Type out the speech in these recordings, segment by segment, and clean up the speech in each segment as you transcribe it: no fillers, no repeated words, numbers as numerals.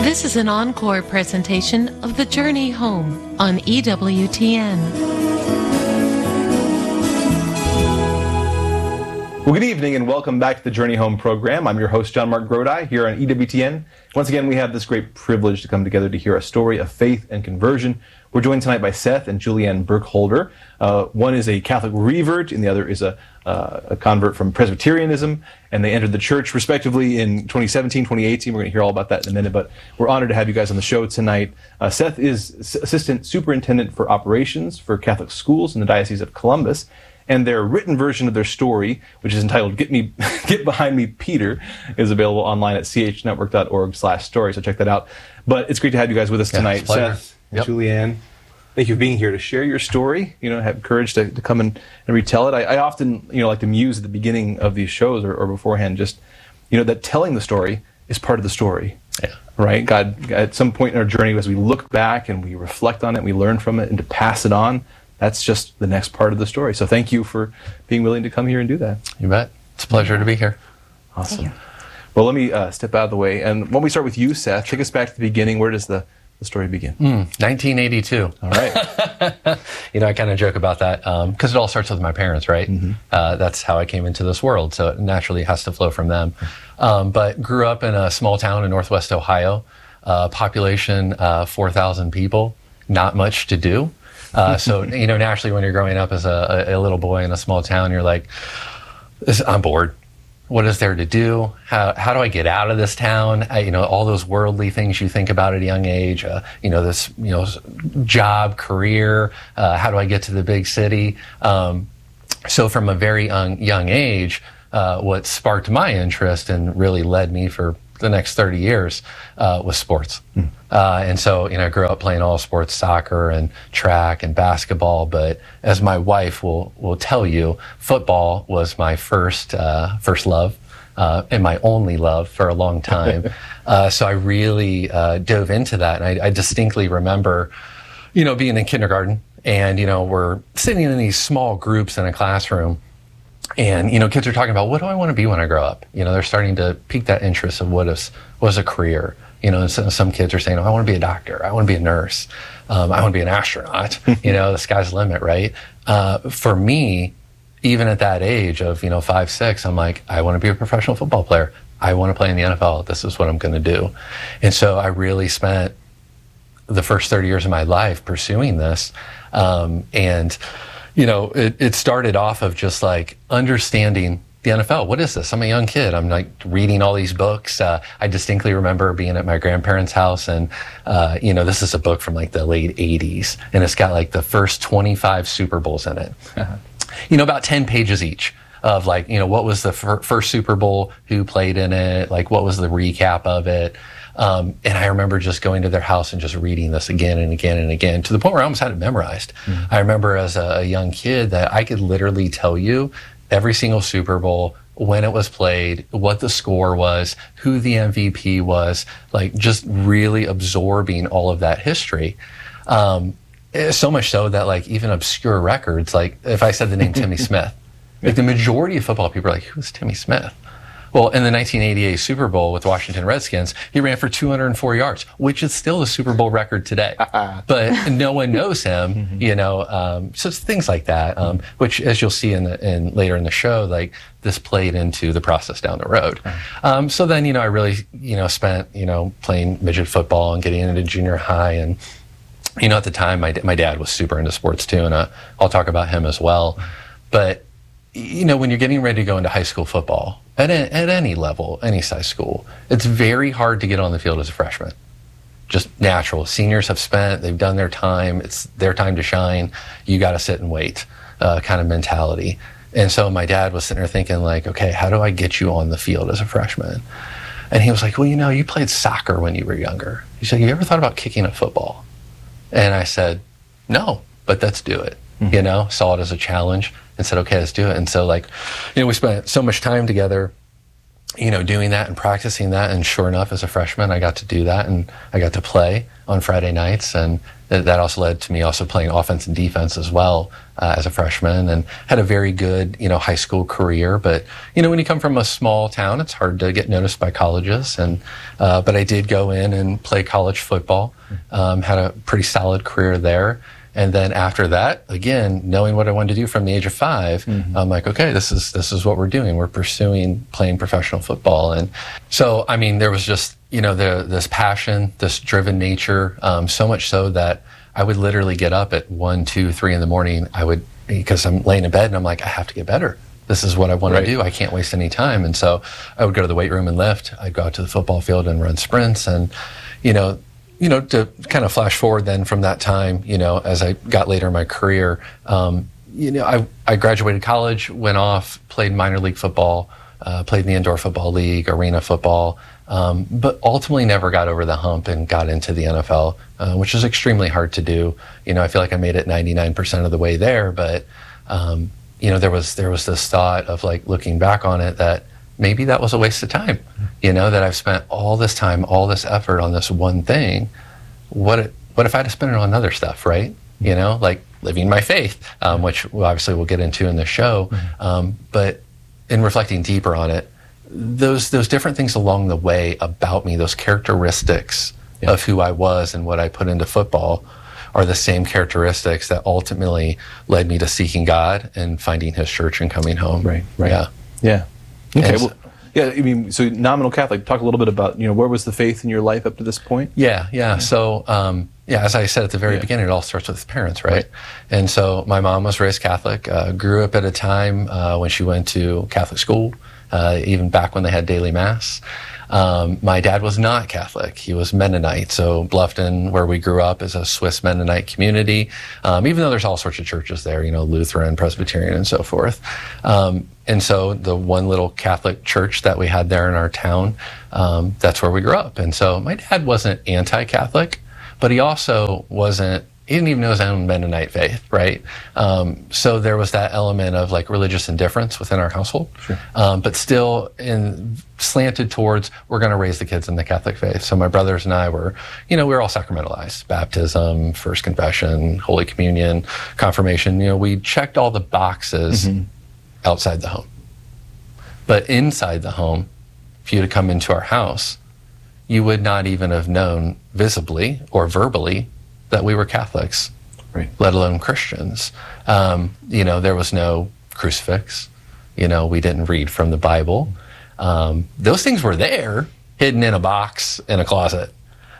This is an encore presentation of The Journey Home on EWTN. Well, good evening and welcome back to the Journey Home program. I'm your host, John Mark Grodi, here on EWTN. Once again, we have this great privilege to come together to hear a story of faith and conversion. We're joined tonight by Seth and Julianne Burkholder. One is a Catholic revert and the other is a convert from Presbyterianism, and they entered the church respectively in 2017, 2018. We're going to hear all about that in a minute, but we're honored to have you guys on the show tonight. Seth is Assistant Superintendent for Operations for Catholic Schools in the Diocese of Columbus, and their written version of their story, which is entitled Get Behind Me, Peter, is available online at chnetwork.org/story, so check that out. But it's great to have you guys with us tonight. Seth, Julianne, thank you for being here to share your story, have courage to come and retell it. I often, like to muse at the beginning of these shows or beforehand, just, that telling the story is part of the story. Yeah. Right? God, at some point in our journey, as we look back and we reflect on it, we learn from it, and to pass it on, that's just the next part of the story. So thank you for being willing to come here and do that. You bet. It's a pleasure to be here. Awesome. Well, let me step out of the way. And when we start with you, Seth, take us back to the beginning. Where does the story begin? 1982. All right. I kind of joke about that because it all starts with my parents, right? Mm-hmm. That's how I came into this world. So it naturally has to flow from them. But grew up in a small town in Northwest Ohio, population 4,000 people, not much to do. So, naturally when you're growing up as a little boy in a small town, you're like, I'm bored. What is there to do? How do I get out of this town? All those worldly things you think about at a young age, this job, career, how do I get to the big city? So from a very young age, what sparked my interest and really led me for the next 30 years was sports. And so, I grew up playing all sports, soccer and track and basketball. But as my wife will tell you, football was my first love and my only love for a long time. So I really dove into that. And I distinctly remember, being in kindergarten and, we're sitting in these small groups in a classroom. And, kids are talking about, what do I want to be when I grow up? They're starting to pique that interest of what is a career. And some kids are saying, I want to be a doctor. I want to be a nurse. I want to be an astronaut. The sky's the limit, right? For me, even at that age of, 5, 6, I'm like, I want to be a professional football player. I want to play in the NFL. This is what I'm going to do. And so I really spent the first 30 years of my life pursuing this. It started off of just like understanding the NFL. What is this? I'm a young kid. I'm like reading all these books. I distinctly remember being at my grandparents' house and, this is a book from like the late 80s and it's got like the first 25 Super Bowls in it. Uh-huh. About 10 pages each of like, what was the first Super Bowl, who played in it, like what was the recap of it. And I remember just going to their house and just reading this again and again and again to the point where I almost had it memorized. Mm-hmm. I remember as a young kid that I could literally tell you every single Super Bowl, when it was played, what the score was, who the MVP was, like just really absorbing all of that history. So much so that like even obscure records, like if I said the name Timmy Smith, like the majority of football people are like, who's Timmy Smith? Well, in the 1988 Super Bowl with Washington Redskins, he ran for 204 yards, which is still the Super Bowl record today. But no one knows him, so it's things like that, which, as you'll see later in the show, like this played into the process down the road. So then, I really, spent, playing midget football and getting into junior high. And, at the time, my dad was super into sports too, and I'll talk about him as well. But, when you're getting ready to go into high school football, at any level, any size school, it's very hard to get on the field as a freshman. Just natural. Seniors they've done their time. It's their time to shine. You got to sit and wait, kind of mentality. And so my dad was sitting there thinking like, okay, how do I get you on the field as a freshman? And he was like, well, you played soccer when you were younger. He said, you ever thought about kicking a football? And I said, no, but let's do it. Mm-hmm. Saw it as a challenge and said, okay, let's do it. And so we spent so much time together, doing that and practicing that. And sure enough, as a freshman, I got to do that, and I got to play on Friday nights. And that also led to me also playing offense and defense as well as a freshman, and had a very good, high school career. But, when you come from a small town, it's hard to get noticed by colleges. And but I did go in and play college football, had a pretty solid career there. And then after that, again, knowing what I wanted to do from the age of 5, I'm like, okay, this is what we're doing. We're pursuing playing professional football. And so, there was just, this passion, this driven nature, so much so that I would literally get up at 1, 2, 3 in the morning. Because I'm laying in bed and I'm like, I have to get better. This is what I want to do. I can't waste any time. And so I would go to the weight room and lift. I'd go out to the football field and run sprints. And, to kind of flash forward then from that time, as I got later in my career, I graduated college, went off, played minor league football, played in the indoor football league, arena football, but ultimately never got over the hump and got into the NFL, which is extremely hard to do. I feel like I made it 99% of the way there, but, there was this thought of like looking back on it that maybe that was a waste of time, that I've spent all this time, all this effort on this one thing. What if I had to spend it on other stuff, right? Like living my faith, which obviously we'll get into in the show. But in reflecting deeper on it, those different things along the way about me, those characteristics of who I was and what I put into football, are the same characteristics that ultimately led me to seeking God and finding His church and coming home. Right. Yeah. Okay. So nominal Catholic. Talk a little bit about where was the faith in your life up to this point? Yeah. So as I said at the very beginning, it all starts with parents, right? And so my mom was raised Catholic. Grew up at a time when she went to Catholic school, even back when they had daily mass. My dad was not Catholic. He was Mennonite. So Bluffton, where we grew up, is a Swiss Mennonite community, even though there's all sorts of churches there, Lutheran, Presbyterian, and so forth. And so the one little Catholic church that we had there in our town, that's where we grew up. And so my dad wasn't anti-Catholic, but he also he didn't even know his own Mennonite faith, right? So there was that element of like religious indifference within our household, but still slanted towards, we're going to raise the kids in the Catholic faith. So my brothers and I were, we were all sacramentalized: baptism, first confession, Holy Communion, confirmation. We checked all the boxes outside the home. But inside the home, if you had come into our house, you would not even have known visibly or verbally that we were Catholics, let alone Christians. There was no crucifix. We didn't read from the Bible. Those things were there, hidden in a box in a closet.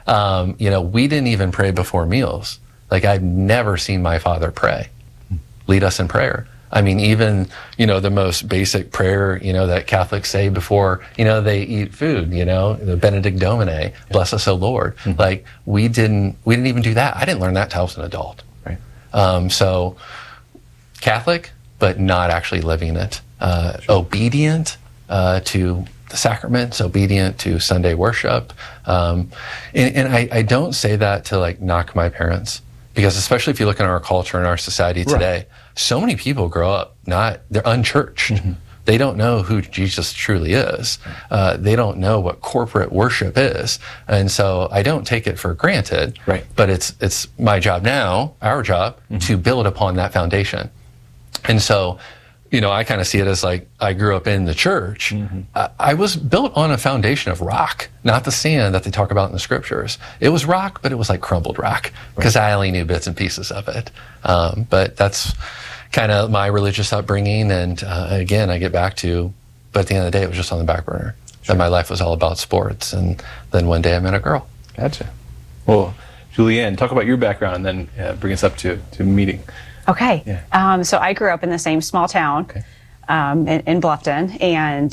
We didn't even pray before meals. Like, I've never seen my father pray, lead us in prayer. Even, the most basic prayer, that Catholics say before, they eat food, the Benedict Domine, bless us, O Lord. Like, we didn't even do that. I didn't learn that till I was an adult. So Catholic, but not actually living it. Obedient to the sacraments, obedient to Sunday worship. And I don't say that to like knock my parents, because especially if you look in our culture and our society today, so many people grow up they're unchurched. They don't know who Jesus truly is. They don't know what corporate worship is. And so I don't take it for granted, but it's my job now, our job, to build upon that foundation. And so, I kind of see it as like, I grew up in the church. I was built on a foundation of rock, not the sand that they talk about in the scriptures. It was rock, but it was like crumbled rock, because I only knew bits and pieces of it. But that's kind of my religious upbringing. And again, I get back to, but at the end of the day, it was just on the back burner. Then my life was all about sports. And then one day I met a girl. Gotcha. Well, Julianne, talk about your background and then bring us up to meeting. Okay. Yeah. So I grew up in the same small town in Bluffton, and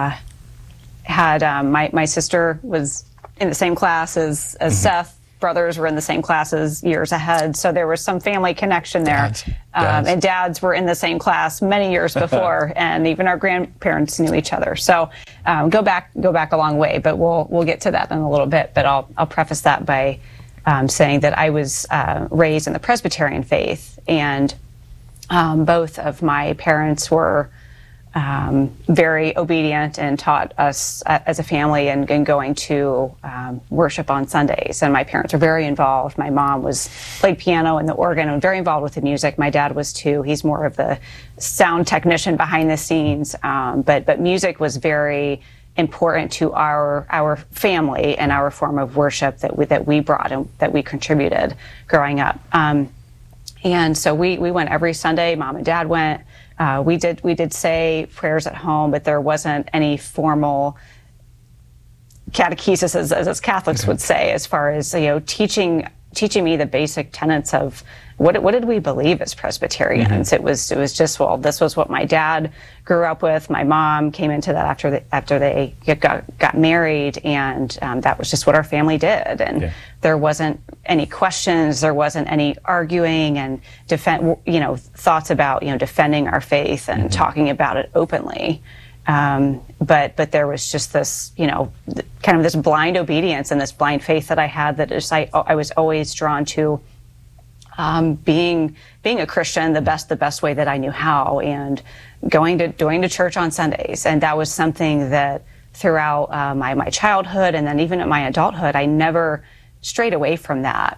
had my sister was in the same class as Seth. Brothers were in the same classes years ahead, so there was some family connection there. And dads were in the same class many years before, and even our grandparents knew each other. So go back a long way, but we'll get to that in a little bit. But I'll preface that by saying that I was raised in the Presbyterian faith, and both of my parents were very obedient and taught us as a family and going to worship on Sundays. And my parents were very involved. My mom played piano and the organ and very involved with the music. My dad was too. He's more of the sound technician behind the scenes. But music was very important to our family and our form of worship that we brought and that we contributed growing up. And so we went every Sunday. Mom and Dad went. We did say prayers at home, but there wasn't any formal catechesis, as Catholics would say, as far as teaching me the basic tenets of what did we believe as Presbyterians. It was just, well, this was what my dad grew up with. My mom came into that after they got married, and that was just what our family did. And there wasn't any questions, there wasn't any arguing and thoughts about defending our faith and talking about it openly. But there was just this, kind of this blind obedience and this blind faith that I had that I was always drawn to being a Christian the best way that I knew how, and going to church on Sundays. And that was something that throughout my childhood and then even in my adulthood, I never strayed away from that.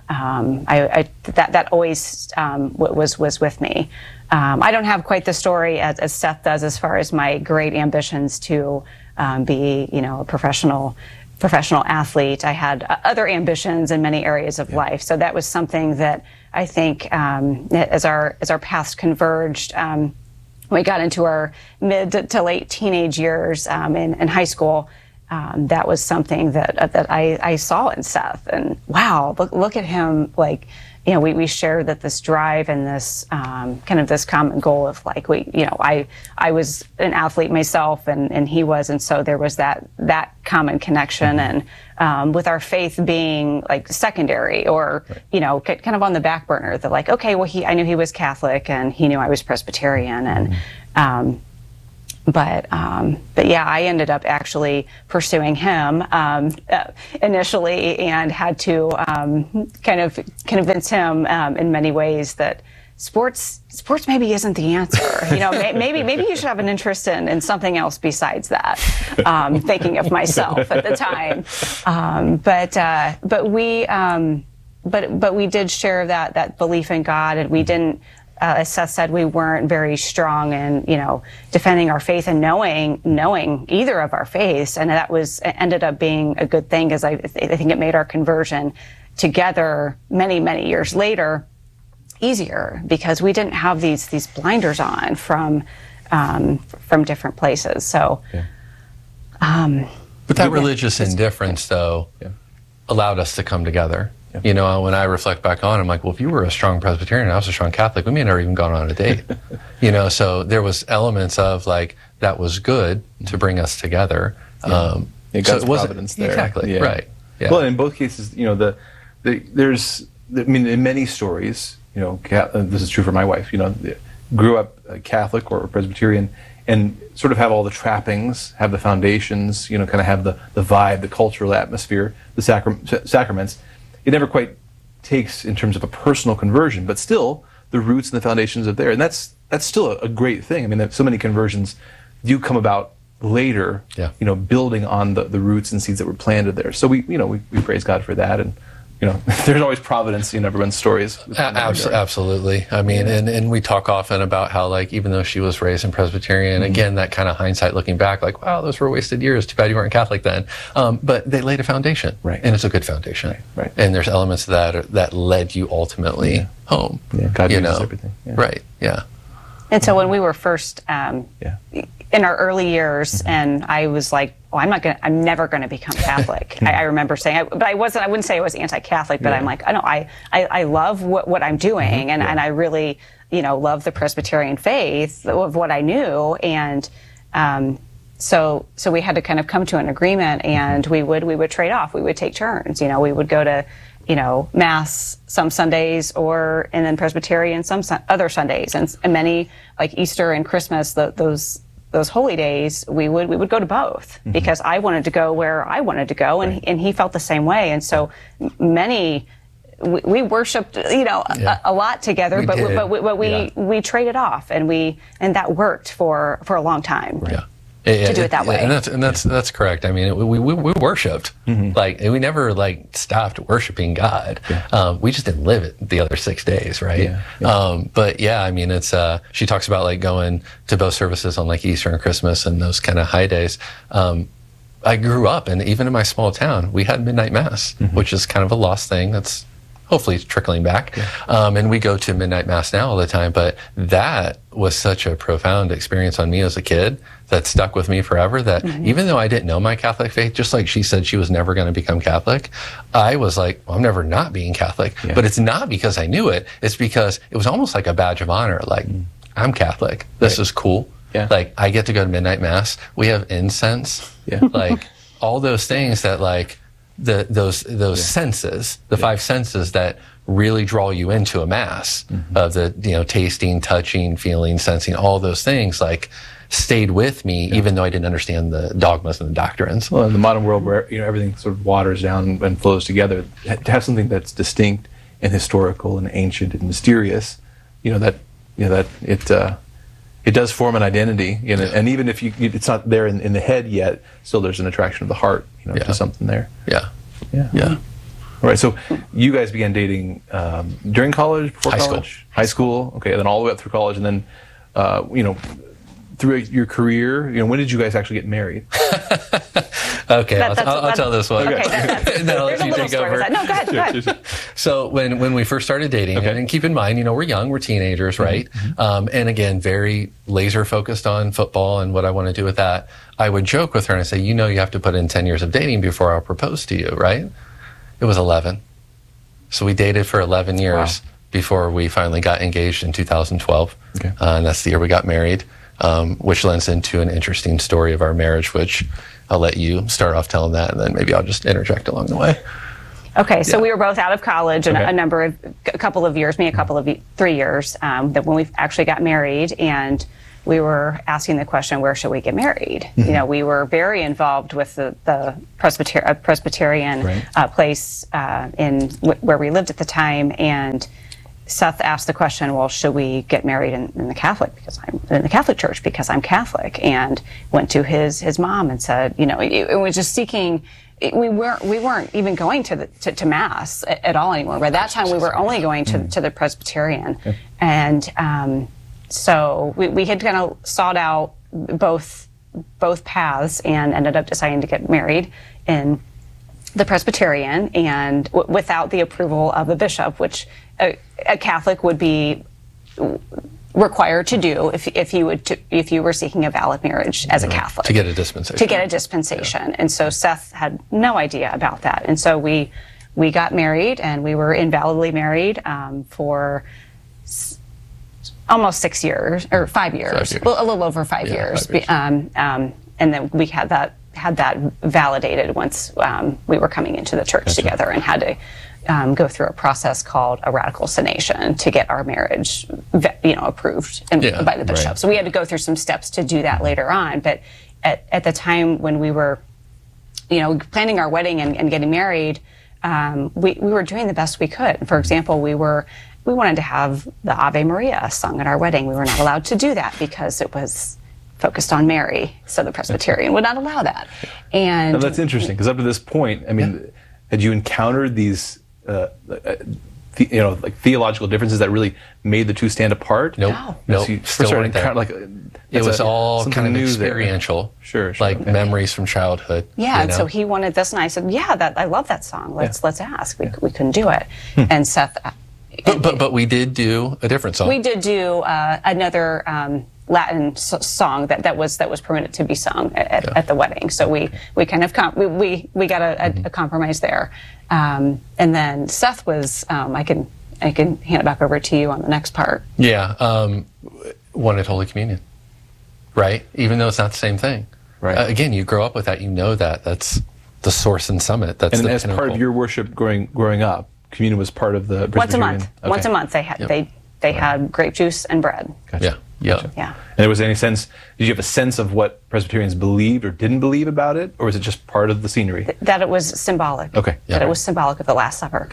That always was with me. I don't have quite the story as Seth does as far as my great ambitions to be, a professional athlete. I had other ambitions in many areas of life. So that was something that I think as our paths converged, we got into our mid to late teenage years in high school. That was something that I saw in Seth, and wow, look at him. We shared this drive and this kind of this common goal of I was an athlete myself and he was, and so there was that common connection. And with our faith being secondary or kind of on the back burner, that okay, well I knew he was Catholic and he knew I was Presbyterian, and But yeah, I ended up actually pursuing him initially, and had to kind of convince him in many ways that sports maybe isn't the answer. Maybe you should have an interest in something else besides that. Thinking of myself at the time, but we did share that belief in God, and we didn't. As Seth said, we weren't very strong in, defending our faith and knowing either of our faiths, and that ended up being a good thing, because I think it made our conversion together many, many years later easier, because we didn't have these blinders on from different places. So, but that religious indifference, though, allowed us to come together. When I reflect back on, I'm like, well, if you were a strong Presbyterian and I was a strong Catholic, we may have never even gone on a date. So there was elements of that was good to bring us together. God's providence there. Exactly. Yeah. Right. Yeah. Well, in both cases, there's in many stories, this is true for my wife, grew up Catholic or Presbyterian, and sort of have all the trappings, have the foundations, kind of have the vibe, the cultural atmosphere, the sacraments. It never quite takes in terms of a personal conversion, but still the roots and the foundations are there, and that's still a great thing. I mean, so many conversions do come about later, building on the roots and seeds that were planted there. So we praise God for that, and there's always providence in everyone's stories. Absolutely. I mean, and we talk often about how, even though she was raised in Presbyterian, again, that kind of hindsight looking back, wow, those were wasted years. Too bad you weren't Catholic then. But they laid a foundation, right? And it's a good foundation, right? And there's elements of that led you ultimately home. Yeah, God uses everything. Yeah. Right. Yeah. And so when we were first in our early years, and I was like, I'm never going to become Catholic. I remember saying, but I wouldn't say I was anti-Catholic, but I'm like, I love what I'm doing, and I really, love the Presbyterian faith of what I knew, and so we had to kind of come to an agreement, and we would trade off. We would take turns. We would go to Mass some Sundays, and then Presbyterian some other Sundays, and many, like Easter and Christmas, those holy days, we would go to both, because I wanted to go where I wanted to go, and he felt the same way. And so many we worshipped, a lot together, we traded off, and that worked for a long time. Right. To do it that way. And that's correct. I mean, we worshipped. Like, we never stopped worshiping God. We just didn't live it the other 6 days, right? But yeah, I mean, it's she talks about going to both services on Easter and Christmas and those kind of high days. I grew up, and even in my small town, we had midnight mass, which is kind of a lost thing. That's hopefully trickling back. And we go to midnight mass now all the time, but that was such a profound experience on me as a kid that stuck with me forever, that even though I didn't know my Catholic faith, just like she said she was never going to become Catholic, I was like, well, I'm never not being Catholic. But it's not because I knew it, it's because it was almost like a badge of honor. I'm Catholic. This is cool. I get to go to midnight mass. We have incense. All those things that those senses, the five senses that really draw you into a mass, of the tasting, touching, feeling, sensing, all those things stayed with me, even though I didn't understand the dogmas and the doctrines. Well, in the modern world where everything sort of waters down and flows together, to have something that's distinct and historical and ancient and mysterious, that it does form an identity, and even if it's not there in the head yet, still there's an attraction of the heart, to something there. Yeah. All right, so you guys began dating during college, before college? High school. Okay, and then all the way up through college, and then, through your career, when did you guys actually get married? Okay, I'll tell this one. Okay, then I'll let you take over. No, go ahead. Sure. So when we first started dating, and keep in mind, we're young, we're teenagers, right? And again, very laser focused on football and what I want to do with that. I would joke with her and I say, you have to put in 10 years of dating before I'll propose to you, right? It was 11. So we dated for 11 years before we finally got engaged in 2012. And that's the year we got married. Which lends into an interesting story of our marriage, which I'll let you start off telling that, and then maybe I'll just interject along the way. Okay, so we were both out of college and a couple of years, 3 years, that when we actually got married, and we were asking the question, where should we get married? We were very involved with the Presbyterian place where we lived at the time, and Seth asked the question, well, should we get married in the Catholic Church because I'm Catholic, and went to his mom and said, it was just seeking. We weren't even going to mass at all anymore. By that time, we were only going to the Presbyterian, and so we had kind of sought out both paths and ended up deciding to get married in the Presbyterian, and without the approval of the bishop, which a Catholic would be required to do if you were seeking a valid marriage as a Catholic. To get a dispensation. And so Seth had no idea about that. And so we got married, and we were invalidly married for almost 6 years, or 5 years. Well, a little over 5 years. 5 years. And then we had that validated once we were coming into the church together, and had to go through a process called a ratification to get our marriage, approved by the bishop. So we had to go through some steps to do that later on. But at the time when we were, planning our wedding and getting married, we were doing the best we could. For example, we wanted to have the Ave Maria sung at our wedding. We were not allowed to do that because it was focused on Mary, so the Presbyterian would not allow that. And now that's interesting, because up to this point, had you encountered these theological differences that really made the two stand apart? Nope. Still weren't there. It was all kind of experiential. Sure. Memories from childhood. Yeah, and so he wanted this, and I said, I love that song. Let's ask. We couldn't do it. And Seth... But we did do a different song. We did do another Latin song that was permitted to be sung at the wedding. So we kind of we got a compromise there. And then Seth was I can hand it back over to you on the next part. Yeah, wanted Holy Communion, right? Even though it's not the same thing. Right. Again, you grow up with that. You know that's the source and summit. That's and the as pinnacle. Part of your worship growing up, communion was part of the Presbyterian. Once a month they had they had grape juice and bread. Gotcha. Yeah. And there was any sense? Did you have a sense of what Presbyterians believed or didn't believe about it, or was it just part of the scenery? That it was symbolic. Okay. That it was symbolic of the Last Supper. Gotcha.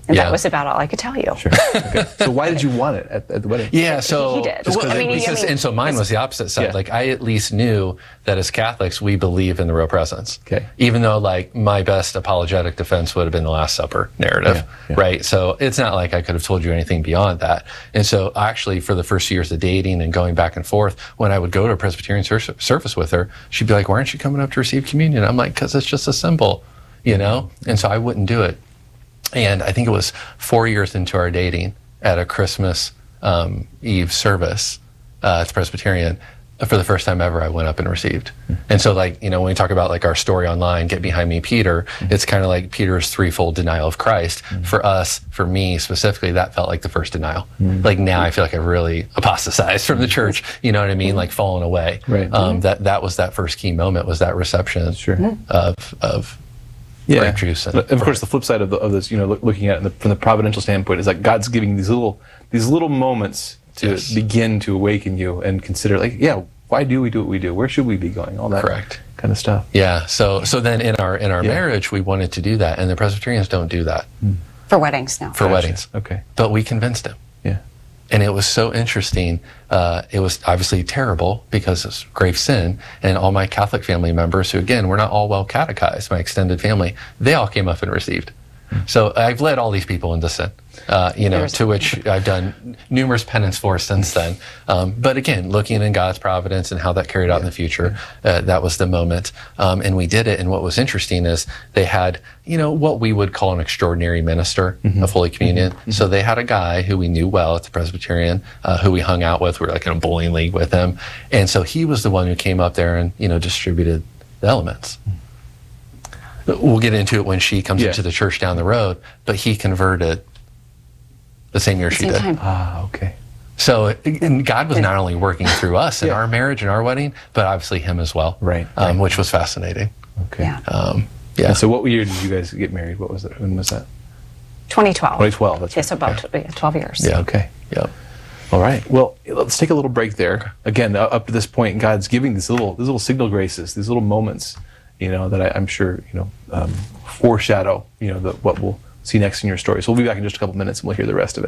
And that was about all I could tell you. Sure. Okay. So why did you want it at the wedding? Yeah, so he did. And so mine was the opposite side. Yeah. Like I at least knew that as Catholics we believe in the real presence. Okay. Even though like my best apologetic defense would have been the Last Supper narrative, right? So it's not like I could have told you anything beyond that. And so actually, for the first years of dating and going back and forth, when I would go to a Presbyterian service with her, she'd be like, "Why aren't you coming up to receive communion?" I'm like, "Because it's just a symbol, you know." And so I wouldn't do it. And I think it was 4 years into our dating at a Christmas Eve service at the Presbyterian, for the first time ever, I went up and received. And so, like, you know, when we talk about like our story online, Get Behind Me, Peter, it's kind of like Peter's threefold denial of Christ. For us, for me specifically, that felt like the first denial. Like now I feel like I've really apostatized from the church, you know what I mean? Like fallen away. Right. That was that first key moment, was that reception of grape juice. And of course, the flip side of this, you know, looking at it from the providential standpoint, is like God's giving these little moments to begin to awaken you and consider, like, why do we do what we do? Where should we be going? All that kind of stuff. Yeah. So then in our marriage, we wanted to do that, and the Presbyterians don't do that For weddings, no. for weddings. Okay. But we convinced him. Yeah. And it was so interesting. It was obviously terrible because it's grave sin. And all my Catholic family members, who again, we're not all well catechized, my extended family, they all came up and received. So I've led all these people into sin, you know, to which I've done numerous penance for since then. But again, looking in God's providence and how that carried out in the future, that was the moment. And we did it. And what was interesting is they had, you know, what we would call an extraordinary minister of Holy Communion. So they had a guy who we knew well at the Presbyterian, who we hung out with. We were like in a bowling league with him. And so he was the one who came up there and, you know, distributed the elements. We'll get into it when she comes into the church down the road, but he converted the same year she did. Ah, okay. So and God was not only working through us in our marriage and our wedding, but obviously him as well, Right. Which was fascinating. Okay. Yeah. And so what year did you guys get married? What was it? When was that? 2012. 2012. That's Yes, about 12 years. Yeah. Okay. Yep. All right. Well, let's take a little break there. Again, up to this point, God's giving these little signal graces, these little moments, you know, that I'm sure, you know, foreshadow, you know, what we'll see next in your story. So we'll be back in just a couple minutes and we'll hear the rest of it.